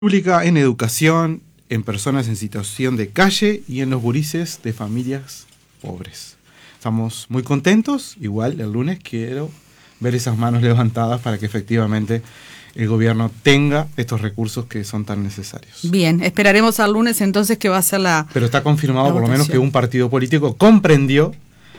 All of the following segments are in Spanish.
Pública en educación, en personas en situación de calle y en los gurises de familias pobres. Estamos muy contentos, igual el lunes quiero ver esas manos levantadas para que efectivamente el gobierno tenga estos recursos que son tan necesarios. Bien, esperaremos al lunes entonces que va a ser la Pero está confirmado la por lo menos que un partido político comprendió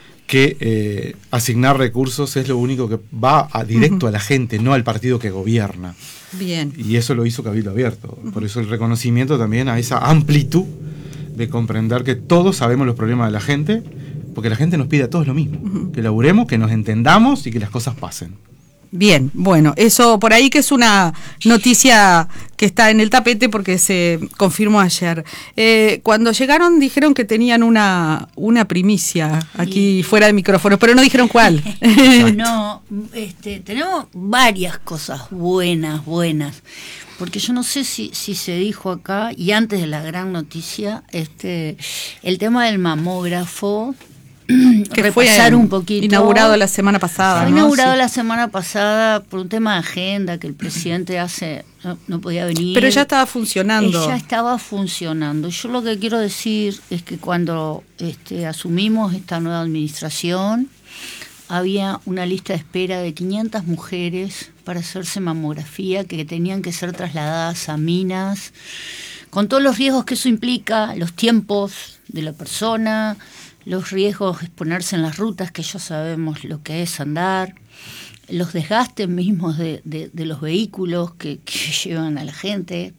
que asignar recursos es lo único que va directo a la gente, no al partido que gobierna. Bien. Y eso lo hizo Cabildo Abierto. Por eso el reconocimiento también a esa amplitud de comprender que todos sabemos los problemas de la gente, porque la gente nos pide a todos lo mismo, que laburemos, que nos entendamos y que las cosas pasen. Bien, bueno, eso por ahí que es una noticia que está en el tapete porque se confirmó ayer. Cuando llegaron dijeron que tenían una primicia aquí fuera de micrófono, pero no dijeron cuál. No, tenemos varias cosas buenas, porque yo no sé si se dijo acá, y antes de la gran noticia, el tema del mamógrafo, que repasar fue un poquito. Inaugurado la semana pasada. Fue ¿no? inaugurado Sí. la semana pasada por un tema de agenda que el presidente no podía venir. Pero ya estaba funcionando. Ya estaba funcionando. Yo lo que quiero decir es que cuando asumimos esta nueva administración, había una lista de espera de 500 mujeres para hacerse mamografía que tenían que ser trasladadas a Minas, con todos los riesgos que eso implica, los tiempos de la persona, los riesgos de exponerse en las rutas, que ya sabemos lo que es andar, los desgastes mismos de los vehículos que llevan a la gente,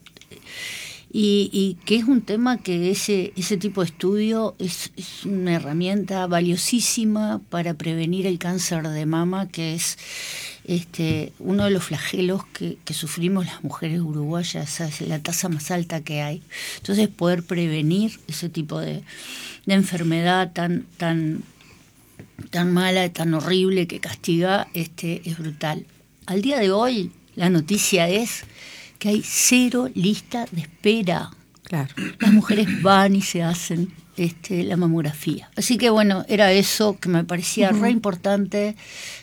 y que es un tema que ese tipo de estudio es una herramienta valiosísima para prevenir el cáncer de mama, que es uno de los flagelos que sufrimos las mujeres uruguayas, es la tasa más alta que hay. Entonces poder prevenir ese tipo de enfermedad tan mala, tan horrible, que castiga, es brutal. Al día de hoy la noticia es que hay 0 lista de espera. Claro. Las mujeres van y se hacen la mamografía. Así que bueno, era eso que me parecía re importante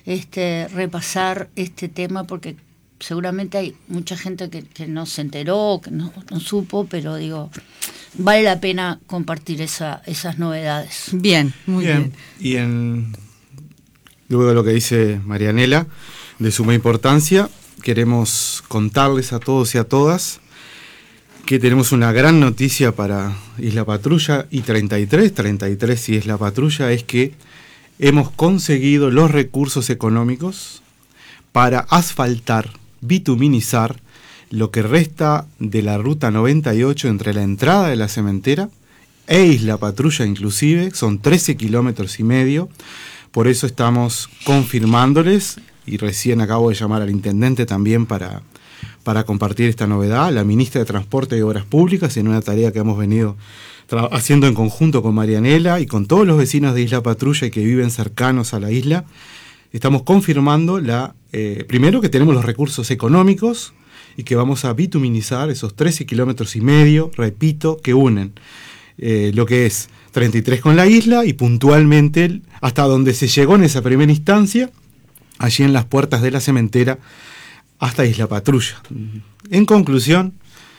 repasar este tema, porque seguramente hay mucha gente que no se enteró, que no supo, pero digo, vale la pena compartir esas novedades. Bien, muy bien. Y luego de lo que dice Marianela, de suma importancia, queremos contarles a todos y a todas que tenemos una gran noticia para Isla Patrulla y 33 si es la patrulla, es que hemos conseguido los recursos económicos para asfaltar, bituminizar lo que resta de la ruta 98 entre la entrada de la cementera e Isla Patrulla inclusive, son 13 kilómetros y medio, por eso estamos confirmándoles, y recién acabo de llamar al intendente también para compartir esta novedad, la ministra de Transporte y Obras Públicas, en una tarea que hemos venido haciendo en conjunto con Marianela y con todos los vecinos de Isla Patrulla y que viven cercanos a la isla. Estamos confirmando primero que tenemos los recursos económicos y que vamos a bituminizar esos 13 kilómetros y medio, repito, que unen lo que es 33 con la isla y puntualmente hasta donde se llegó en esa primera instancia, allí en las puertas de la cementera, hasta Isla Patrulla. En conclusión,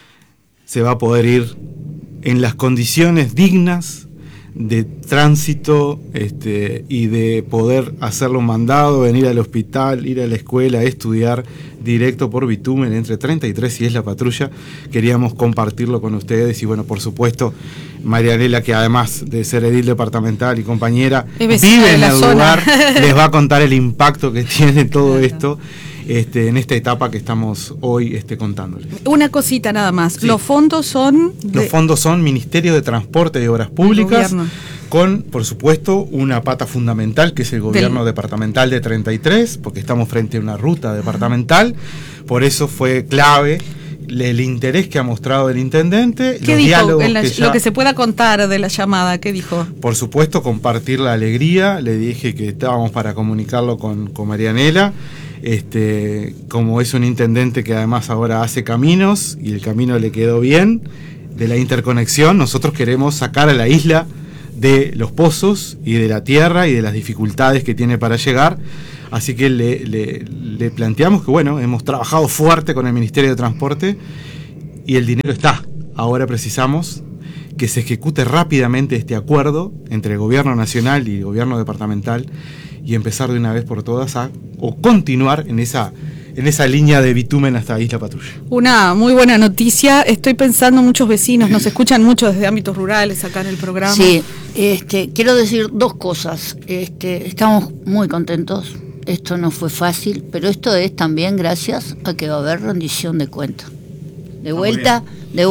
se va a poder ir en las condiciones dignas de tránsito y de poder hacerlo mandado, venir al hospital, ir a la escuela, estudiar directo por bitumen entre 33 y Isla Patrulla. Queríamos compartirlo con ustedes y bueno, por supuesto, Marianela, que además de ser edil departamental y compañera, vive en el lugar, les va a contar el impacto que tiene todo esto en esta etapa que estamos hoy contándoles. Una cosita nada más, sí. Los fondos son Ministerio de Transporte y Obras Públicas, con, por supuesto, una pata fundamental que es el gobierno departamental de 33, porque estamos frente a una ruta departamental, por eso fue clave el interés que ha mostrado el intendente. ¿Qué dijo? Lo que se pueda contar de la llamada, ¿qué dijo? Por supuesto, compartir la alegría, le dije que estábamos para comunicarlo con Marianela. Como es un intendente que además ahora hace caminos y el camino le quedó bien, de la interconexión, nosotros queremos sacar a la isla de los pozos y de la tierra y de las dificultades que tiene para llegar, así que le planteamos que bueno, hemos trabajado fuerte con el Ministerio de Transporte y el dinero está. Ahora precisamos que se ejecute rápidamente este acuerdo entre el gobierno nacional y el gobierno departamental y empezar de una vez por todas o continuar en esa línea de bitumen hasta Isla Patrulla. Una muy buena noticia. Estoy pensando, muchos vecinos nos escuchan mucho desde ámbitos rurales acá en el programa. Sí, quiero decir dos cosas. Estamos muy contentos. Esto no fue fácil, pero esto es también gracias a que va a haber rendición de cuentas. De vuelta.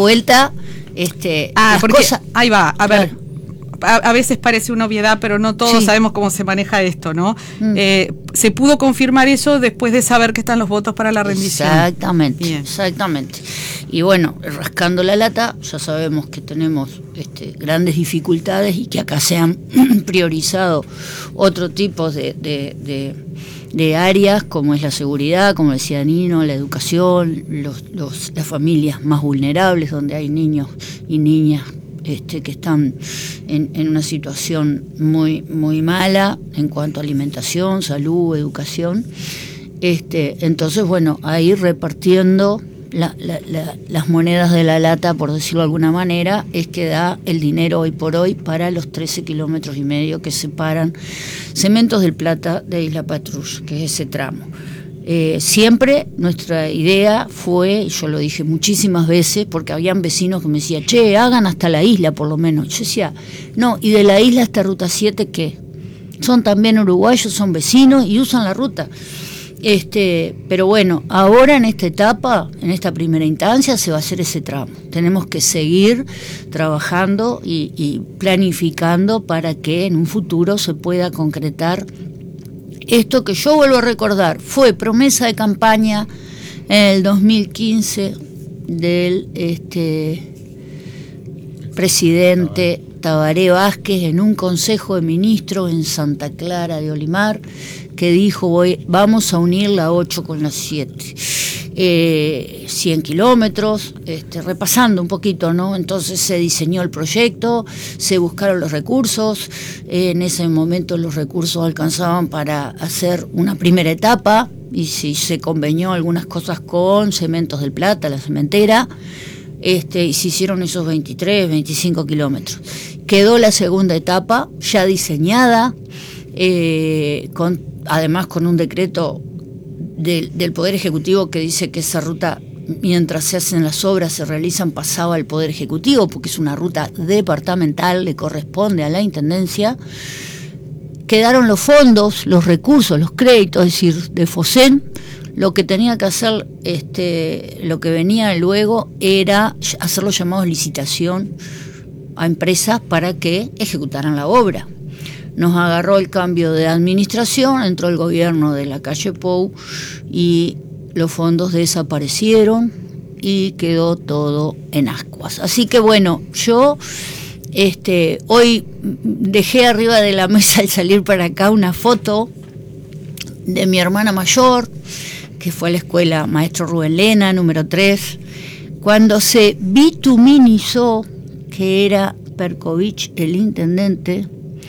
Porque cosas, ahí va, a claro. ver. A veces parece una obviedad, pero no todos sabemos cómo se maneja esto, ¿no? Se pudo confirmar eso después de saber que están los votos para la rendición. Exactamente. Y bueno, rascando la lata, ya sabemos que tenemos grandes dificultades y que acá se han priorizado otro tipo de áreas, como es la seguridad, como decía Nino, la educación, las familias más vulnerables, donde hay niños y niñas que están en una situación muy, muy mala en cuanto a alimentación, salud, educación. Entonces, bueno, ahí repartiendo las monedas de la lata, por decirlo de alguna manera, es que da el dinero hoy por hoy para los 13,5 kilómetros que separan Cementos del Plata de Isla Patrulla, que es ese tramo. Siempre nuestra idea fue, y yo lo dije muchísimas veces, porque habían vecinos que me decían, che, hagan hasta la isla por lo menos. Yo decía, no, y de la isla hasta Ruta 7, ¿qué? Son también uruguayos, son vecinos y usan la ruta. Pero bueno, ahora en esta etapa, en esta primera instancia, se va a hacer ese tramo. Tenemos que seguir trabajando y planificando para que en un futuro se pueda concretar esto que yo vuelvo a recordar, fue promesa de campaña en el 2015 del presidente Tabaré Vázquez en un consejo de ministros en Santa Clara de Olimar, que dijo, vamos a unir la 8 con la 7. 100 kilómetros, repasando un poquito, ¿no? Entonces se diseñó el proyecto, se buscaron los recursos, en ese momento los recursos alcanzaban para hacer una primera etapa, y si se convenió algunas cosas con Cementos del Plata, la cementera, y se hicieron esos 23-25 kilómetros. Quedó la segunda etapa ya diseñada, además con un decreto del Poder Ejecutivo que dice que esa ruta, mientras se hacen las obras, se realizan, pasaba al Poder Ejecutivo, porque es una ruta departamental, le corresponde a la Intendencia. Quedaron los fondos, los recursos, los créditos, es decir, de FOSEN. Lo que tenía que hacer, lo que venía luego era hacer los llamados licitación a empresas para que ejecutaran la obra. Nos agarró el cambio de administración, entró el gobierno de la calle Pou y los fondos desaparecieron y quedó todo en ascuas. Así que bueno, yo hoy dejé arriba de la mesa al salir para acá una foto de mi hermana mayor, que fue a la escuela Maestro Rubén Lena, número 3, cuando se bituminizó, que era Perkovich el intendente,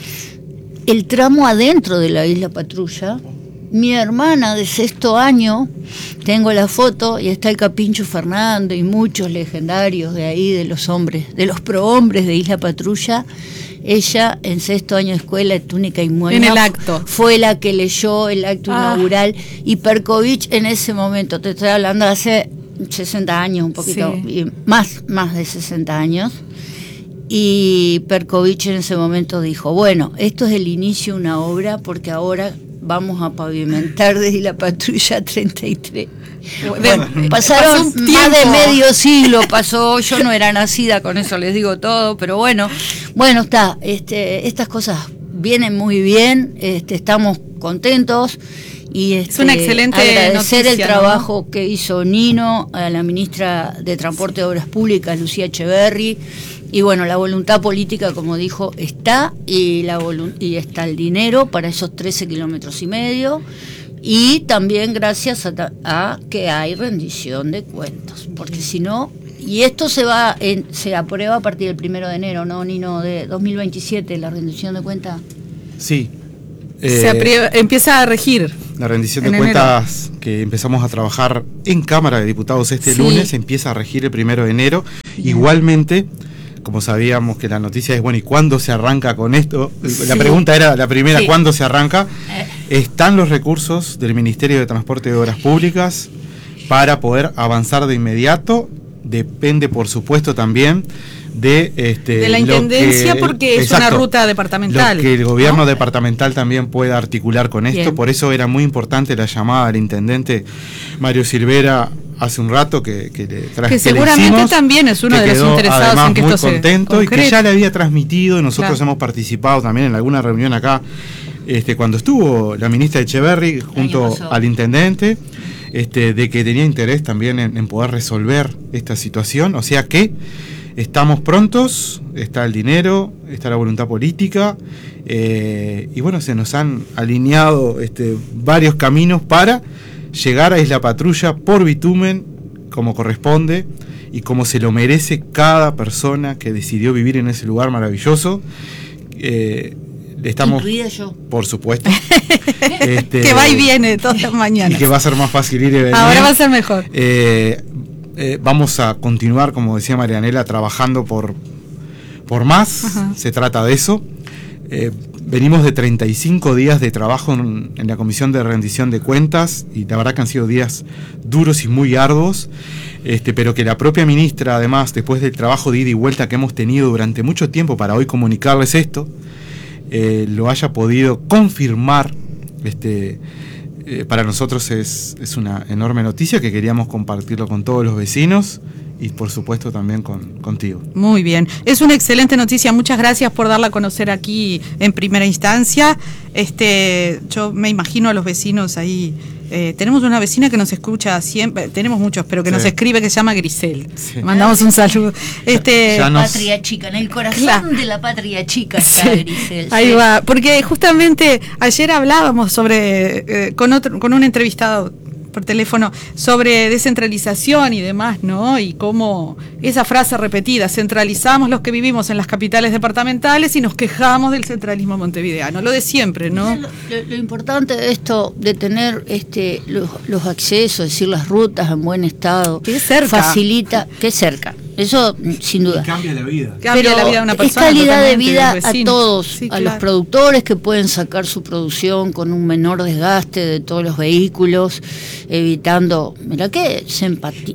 el tramo adentro de la Isla Patrulla. Mi hermana de 6º año, tengo la foto y está el Capincho Fernando y muchos legendarios de ahí, de los hombres, de los prohombres de Isla Patrulla. Ella en 6º año de escuela, túnica y muela, en el acto fue la que leyó el acto inaugural, y Perkovich en ese momento, te estoy hablando de hace 60 años, un poquito, sí, más de 60 años. Y Perkovich en ese momento dijo, bueno, esto es el inicio de una obra, porque ahora vamos a pavimentar desde la Patrulla 33. Bueno, pasaron más de medio siglo, yo no era nacida, con eso les digo todo, pero bueno, está, estas cosas vienen muy bien, estamos contentos. Y es una excelente agradecer noticia, el trabajo, ¿no?, que hizo Nino, a la ministra de Transporte y Obras Públicas, Lucía Echeverri, y bueno, la voluntad política, como dijo, está, y está el dinero para esos 13,5 kilómetros, y también gracias a que hay rendición de cuentas, porque si no, y esto se aprueba a partir del 1 de enero, ¿no, Nino?, de 2027, la rendición de cuentas. Sí. Empieza a regir. La rendición de En cuentas que empezamos a trabajar en Cámara de Diputados este lunes empieza a regir el 1 de enero. Bien. Igualmente, como sabíamos que la noticia es, bueno, ¿y cuándo se arranca con esto? La pregunta era la primera, ¿cuándo se arranca? Están los recursos del Ministerio de Transporte y Obras Públicas para poder avanzar de inmediato. Depende, por supuesto, también de la Intendencia, porque es una ruta departamental. Lo que el gobierno departamental también pueda articular con esto. Bien. Por eso era muy importante la llamada al intendente Mario Silvera hace un rato que le traje. Que seguramente hicimos, también es uno de los interesados en que esto se muy contento y que ya le había transmitido, y nosotros claro. hemos participado también en alguna reunión acá, cuando estuvo la ministra Echeverri junto al intendente, de que tenía interés también en poder resolver esta situación. O sea que estamos prontos, está el dinero, está la voluntad política, y bueno, se nos han alineado varios caminos para llegar a Isla Patrulla por bitumen, como corresponde y como se lo merece cada persona que decidió vivir en ese lugar maravilloso. Estamos, incluida yo, por supuesto, que va y viene todas las mañanas, y que va a ser más fácil ir y venir. Ahora va a ser mejor. Vamos a continuar, como decía Marianela, trabajando por más. Ajá. Se trata de eso. Venimos de 35 días de trabajo en la Comisión de Rendición de Cuentas, y la verdad que han sido días duros y muy arduos, pero que la propia ministra, además, después del trabajo de ida y vuelta que hemos tenido durante mucho tiempo para hoy comunicarles esto, lo haya podido confirmar. Para nosotros es una enorme noticia que queríamos compartirlo con todos los vecinos y por supuesto también contigo. Muy bien, es una excelente noticia, muchas gracias por darla a conocer aquí en primera instancia. Yo me imagino a los vecinos ahí. Tenemos una vecina que nos escucha siempre, tenemos muchos, pero que nos escribe, que se llama Grisel. Mandamos un saludo. Patria chica, en el corazón de la patria chica está Grisel. Ahí va, porque justamente ayer hablábamos sobre con un entrevistado por teléfono sobre descentralización y demás, ¿no? Y cómo esa frase repetida, centralizamos los que vivimos en las capitales departamentales y nos quejamos del centralismo montevideano, lo de siempre, ¿no? Lo importante de esto, de tener los accesos, es decir, las rutas en buen estado, que es cerca, facilita, que es cerca. Eso sin duda. Y cambia la vida. Cambia la vida de una persona. Es calidad de vida a todos, sí, a los productores que pueden sacar su producción con un menor desgaste de todos los vehículos, evitando, mira que se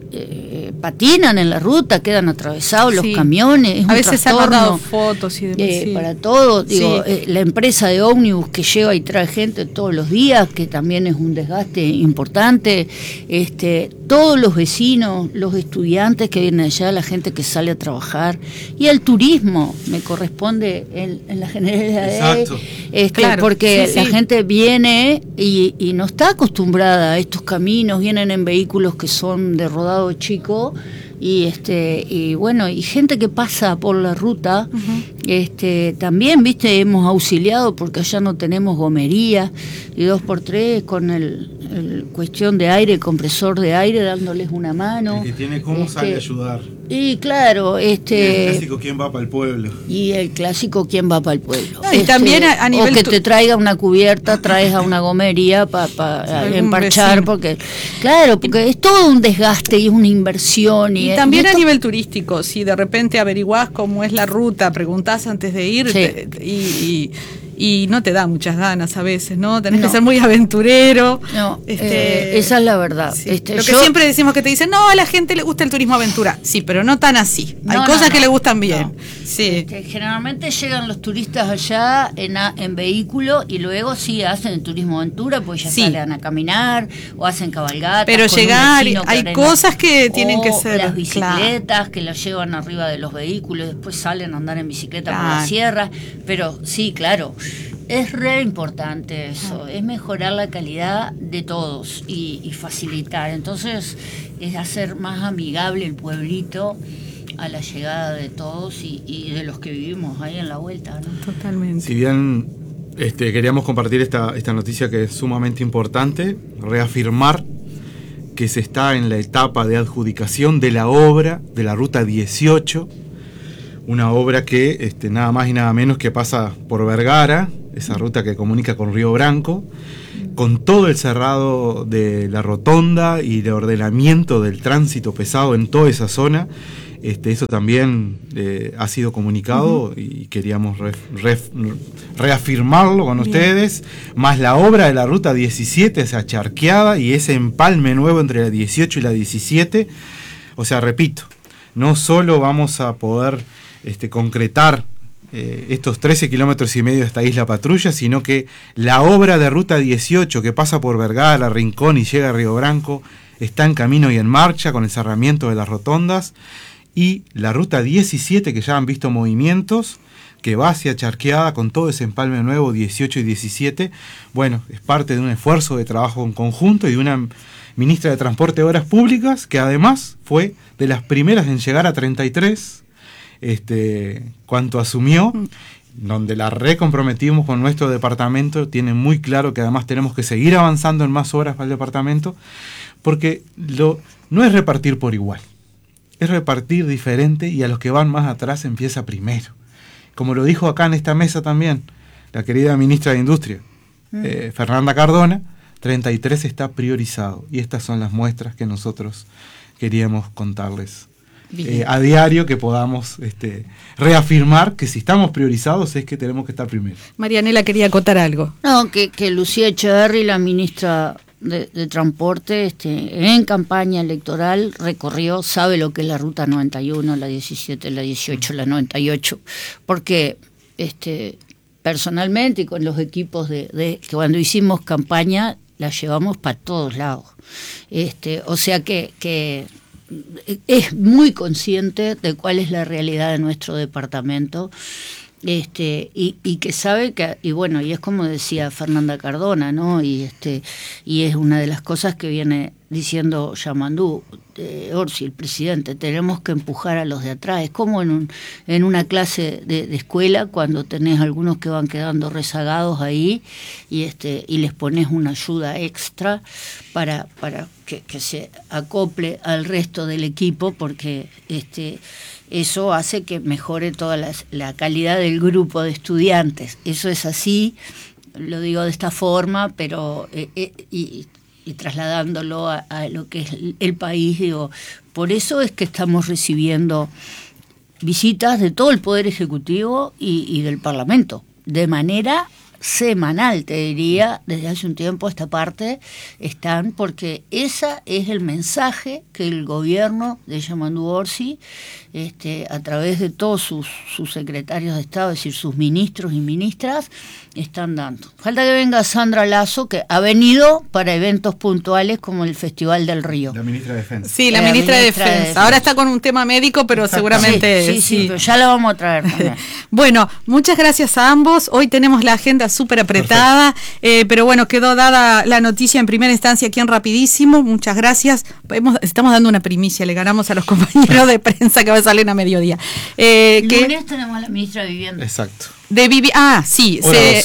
patinan en la ruta, quedan atravesados los camiones. Es a veces se han mandado fotos y demás. Para todos, digo, la empresa de ómnibus que lleva y trae gente todos los días, que también es un desgaste importante. Todos los vecinos, los estudiantes que vienen allá, la gente que sale a trabajar, y el turismo me corresponde en la generalidad. Exacto. Claro, porque la gente viene y no está acostumbrada a estos caminos, vienen en vehículos que son de rodado chico, y bueno, y gente que pasa por la ruta. También, viste, hemos auxiliado porque allá no tenemos gomería, y 2x3 con el cuestión de aire, compresor de aire, dándoles una mano. El que tiene cómo sale a ayudar. Y claro, y el clásico ¿quién va para el pueblo? Y el clásico ¿quién va para el pueblo? Y también a nivel o que te traiga una cubierta, traes a una gomería para emparchar, porque claro, porque es todo un desgaste y es una inversión. Y también a nivel turístico, si de repente averiguás cómo es la ruta, preguntás antes de ir, y no te da muchas ganas a veces, ¿no? Tenés que ser muy aventurero. No, esa es la verdad. Lo que siempre decimos, que te dicen, no, a la gente le gusta el turismo aventura. Sí, pero no tan así. Hay cosas que le gustan bien. No. Sí. Generalmente llegan los turistas allá en vehículo, y luego hacen el turismo aventura, pues ya salen a caminar o hacen cabalgatas. Pero llegar, hay cosas que tienen que ser. Las bicicletas que las llevan arriba de los vehículos, después salen a andar en bicicleta por la sierra. Pero sí, claro. Es re importante eso, es mejorar la calidad de todos y facilitar. Entonces es hacer más amigable el pueblito a la llegada de todos y de los que vivimos ahí en la vuelta, ¿no? Totalmente. Si bien queríamos compartir esta noticia que es sumamente importante, reafirmar que se está en la etapa de adjudicación de la obra de la Ruta 18, una obra que nada más y nada menos que pasa por Vergara, esa ruta que comunica con Río Branco, con todo el cerrado de la rotonda y el ordenamiento del tránsito pesado en toda esa zona. Eso también ha sido comunicado y queríamos reafirmarlo con ustedes, más la obra de la ruta 17, esa charqueada y ese empalme nuevo entre la 18 y la 17. O sea, repito, no solo vamos a poder concretar estos 13 kilómetros y medio de esta Isla Patrulla, sino que la obra de ruta 18 que pasa por Vergara, Rincón y llega a Río Branco está en camino y en marcha con el cerramiento de las rotondas, y la ruta 17 que ya han visto movimientos, que va hacia Charqueada con todo ese empalme nuevo 18 y 17, bueno, es parte de un esfuerzo de trabajo en conjunto y de una ministra de Transporte y Obras Públicas que además fue de las primeras en llegar a 33 cuando asumió, donde la recomprometimos con nuestro departamento. Tiene muy claro que además tenemos que seguir avanzando en más obras para el departamento, porque no es repartir por igual, es repartir diferente, y a los que van más atrás empieza primero. Como lo dijo acá en esta mesa también la querida ministra de Industria, Fernanda Cardona, 33 está priorizado, y estas son las muestras que nosotros queríamos contarles a diario, que podamos reafirmar que si estamos priorizados es que tenemos que estar primero. Marianela quería acotar algo. No, que Lucía Echeverri, la ministra de Transporte, en campaña electoral recorrió, sabe lo que es la ruta 91, la 17, la 18, la 98, porque personalmente y con los equipos que cuando hicimos campaña la llevamos para todos lados. O sea que es muy consciente de cuál es la realidad de nuestro departamento, y que sabe que, y bueno, y es como decía Fernanda Cardona, ¿no? Y es una de las cosas que viene diciendo Yamandú, Orsi, el presidente: tenemos que empujar a los de atrás. Es como en una clase de escuela, cuando tenés algunos que van quedando rezagados ahí, y les pones una ayuda extra para que se acople al resto del equipo, porque eso hace que mejore toda la calidad del grupo de estudiantes. Eso es así, lo digo de esta forma, pero y trasladándolo a lo que es el país, digo, por eso es que estamos recibiendo visitas de todo el Poder Ejecutivo y del Parlamento, de manera semanal, te diría, desde hace un tiempo a esta parte están, porque ese es el mensaje que el gobierno de Yamandú Orsi, a través de todos sus secretarios de Estado, es decir, sus ministros y ministras, están dando. Falta que venga Sandra Lazo, que ha venido para eventos puntuales como el Festival del Río. La ministra de Defensa. Sí, la ministra de Defensa. Ahora está con un tema médico, pero seguramente... Sí, pero ya la vamos a traer también. Bueno, muchas gracias a ambos. Hoy tenemos la agenda súper apretada, pero bueno, quedó dada la noticia en primera instancia aquí en Rapidísimo. Muchas gracias. Estamos dando una primicia, le ganamos a los compañeros de prensa que va a salir a mediodía. El lunes tenemos a la ministra de Vivienda. Exacto. Sí,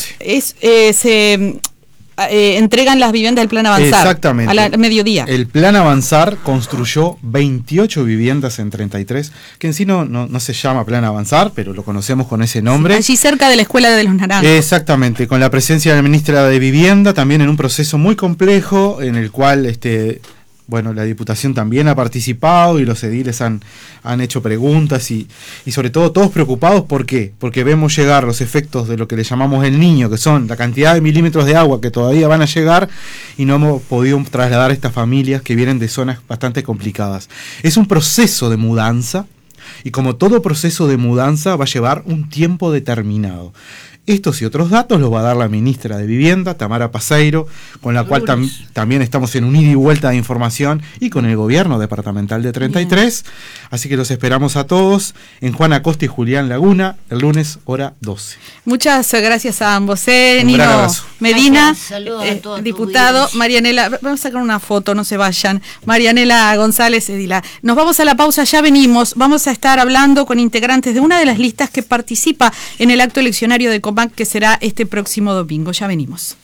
se entregan las viviendas del Plan Avanzar. Exactamente. A mediodía. El Plan Avanzar construyó 28 viviendas en 33, que en sí no se llama Plan Avanzar, pero lo conocemos con ese nombre. Allí cerca de la Escuela de los Naranjos. Exactamente, con la presencia de la ministra de Vivienda, también en un proceso muy complejo, en el cual la Diputación también ha participado y los ediles han hecho preguntas y sobre todo todos preocupados. ¿Por qué? Porque vemos llegar los efectos de lo que le llamamos el Niño, que son la cantidad de milímetros de agua que todavía van a llegar, y no hemos podido trasladar a estas familias que vienen de zonas bastante complicadas. Es un proceso de mudanza, y como todo proceso de mudanza va a llevar un tiempo determinado. Estos y otros datos los va a dar la ministra de Vivienda, Tamara Paseiro, con la cual también estamos en un ida y vuelta de información, y con el gobierno departamental de 33. Bien. Así que los esperamos a todos en Juan Acosta y Julián Laguna, el lunes, hora 12. Muchas gracias a ambos. Un Nino gran abrazo. Medina, diputado, Marianela, vamos a sacar una foto, no se vayan. Marianela González Edila. Nos vamos a la pausa, ya venimos. Vamos a estar hablando con integrantes de una de las listas que participa en el acto eleccionario de COMAC, que será este próximo domingo. Ya venimos.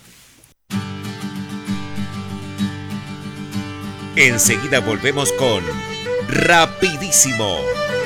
Enseguida volvemos con Rapidísimo.